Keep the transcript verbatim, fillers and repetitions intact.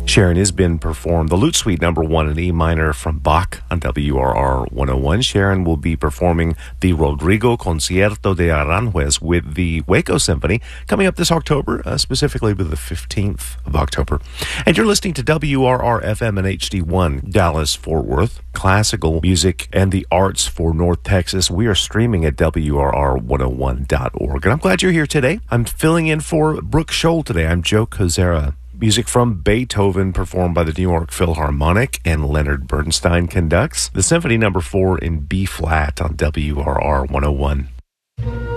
Sharon has been performed the Lute Suite number one in E minor from Bach on W R R one oh one. Sharon will be performing the Rodrigo Concierto de Aranjuez with the Waco Symphony coming up this October, uh, specifically with the fifteenth of October. And you're listening to W R R F M and H D one, Dallas, Fort Worth. Classical music and the arts for North Texas. We are streaming at W R R one oh one dot org. And I'm glad you're here today. I'm filling in for Brooke Scholl today. I'm Joe Kozera. Music from Beethoven performed by the New York Philharmonic, and Leonard Bernstein conducts the Symphony number four in B flat on W R R one oh one.